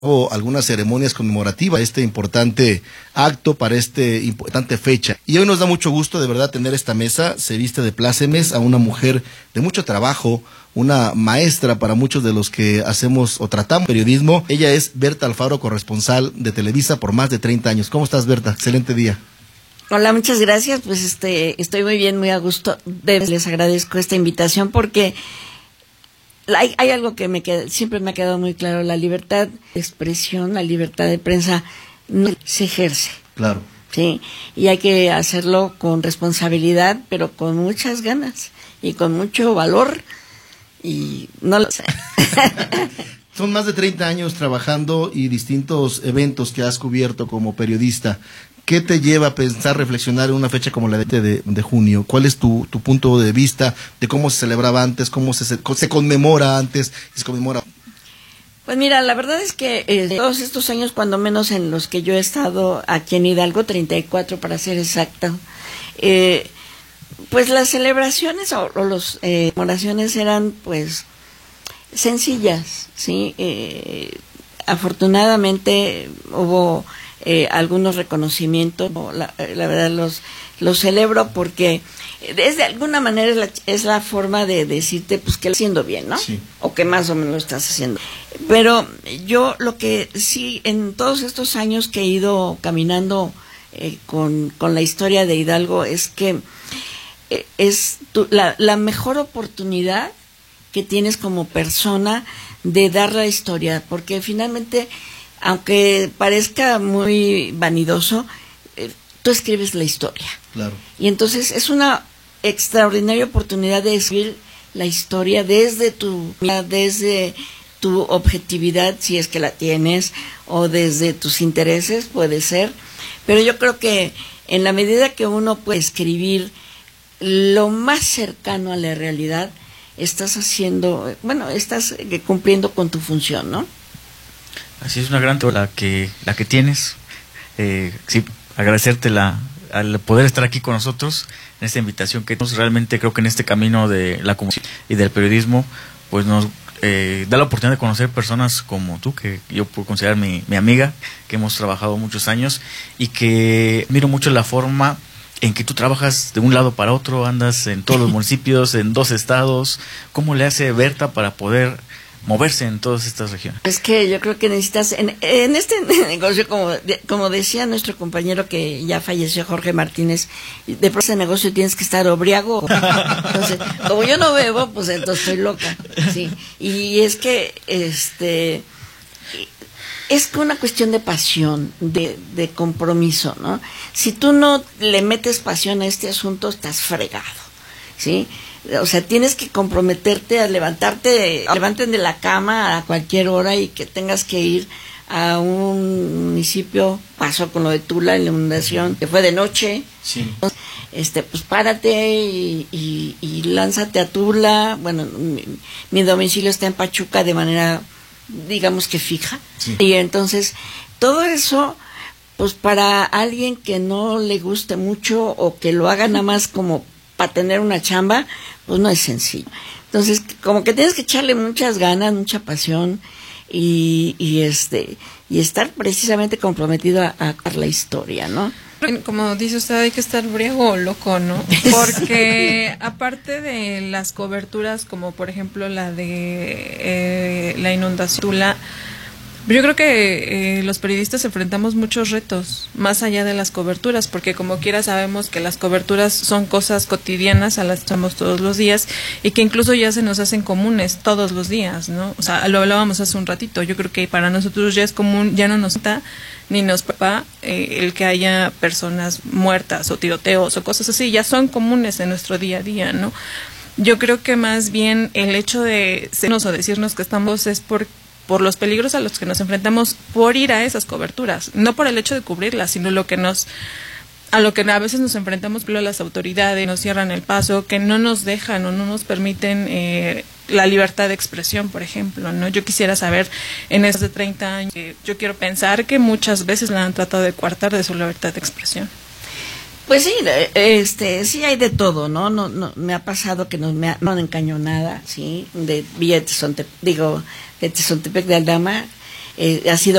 o algunas ceremonias conmemorativas, este importante acto para esta importante fecha. Y hoy nos da mucho gusto de verdad tener esta mesa, se viste de plácemes, a una mujer de mucho trabajo, una maestra para muchos de los que hacemos o tratamos periodismo. Ella es Berta Alfaro, corresponsal de Televisa por más de 30 años. ¿Cómo estás, Berta? Excelente día. Hola, muchas gracias. Pues estoy muy bien, muy a gusto. Les agradezco esta invitación porque hay algo que siempre me ha quedado muy claro: la libertad de expresión, la libertad de prensa no se ejerce. Claro. Sí, y hay que hacerlo con responsabilidad, pero con muchas ganas y con mucho valor, y no lo sé. Son más de 30 años trabajando y distintos eventos que has cubierto como periodista. ¿Qué te lleva a pensar, reflexionar en una fecha como la de junio? ¿Cuál es tu punto de vista de cómo se celebraba antes, cómo se conmemora antes y se conmemora? Pues mira, la verdad es que todos estos años, cuando menos en los que yo he estado aquí en Hidalgo, 34 para ser exacta, pues las celebraciones o las conmemoraciones eran pues sencillas, ¿sí? Afortunadamente hubo algunos reconocimientos. La verdad los celebro porque de alguna manera es la forma de decirte pues que lo estás haciendo bien, ¿no? Sí. O que más o menos lo estás haciendo. Pero yo lo que sí, en todos estos años que he ido caminando con la historia de Hidalgo, es que es la mejor oportunidad que tienes como persona de dar la historia, porque finalmente, aunque parezca muy vanidoso, tú escribes la historia. Claro. Y entonces es una extraordinaria oportunidad de escribir la historia desde tu objetividad, si es que la tienes, o desde tus intereses, puede ser. Pero yo creo que en la medida que uno puede escribir lo más cercano a la realidad, estás cumpliendo con tu función, ¿no? Así es, una gran la que tienes. Sí, agradecerte al poder estar aquí con nosotros en esta invitación que realmente creo que en este camino de la comunicación y del periodismo pues nos da la oportunidad de conocer personas como tú, que yo puedo considerar mi amiga, que hemos trabajado muchos años y que miro mucho la forma en que tú trabajas de un lado para otro, andas en todos los municipios, en 2 estados. ¿Cómo le hace Berta para poder moverse en todas estas regiones? Es que yo creo que necesitas, en este negocio, como decía nuestro compañero que ya falleció, Jorge Martínez, de por ese negocio tienes que estar obriago. Entonces, como yo no bebo, pues entonces estoy loca. Sí. Y es que es una cuestión de pasión, de compromiso, ¿no? Si tú no le metes pasión a este asunto, estás fregado, ¿sí? O sea, tienes que comprometerte a levanten de la cama a cualquier hora y que tengas que ir a un municipio. Pasó con lo de Tula en la inundación, que fue de noche. Sí. Pues párate y lánzate a Tula. Bueno, mi domicilio está en Pachuca de manera, digamos que fija. Sí. Y entonces, todo eso, pues para alguien que no le guste mucho o que lo haga nada más como para tener una chamba, pues no es sencillo. Entonces, como que tienes que echarle muchas ganas, mucha pasión y estar precisamente comprometido a la historia, ¿no? Como dice usted, hay que estar briago o loco, ¿no? Porque aparte de las coberturas, como por ejemplo la de la inundación Tula, yo creo que los periodistas enfrentamos muchos retos más allá de las coberturas, porque como quiera sabemos que las coberturas son cosas cotidianas a las que estamos todos los días y que incluso ya se nos hacen comunes todos los días, ¿no? O sea, lo hablábamos hace un ratito. Yo creo que para nosotros ya es común, ya no nos está ni nos preocupa el que haya personas muertas o tiroteos o cosas así, ya son comunes en nuestro día a día, ¿no? Yo creo que más bien el hecho de sernos o decirnos que estamos es por los peligros a los que nos enfrentamos por ir a esas coberturas, no por el hecho de cubrirlas, sino a lo que a veces nos enfrentamos, pero las autoridades nos cierran el paso, que no nos dejan o no nos permiten la libertad de expresión, por ejemplo, ¿no? Yo quisiera saber, en estos de 30 años, yo quiero pensar que muchas veces la han tratado de coartar de su libertad de expresión. Pues sí, sí hay de todo, ¿no? No me ha pasado que no han encañonado, sí, de Villa de Tezontepec de Aldama, ha sido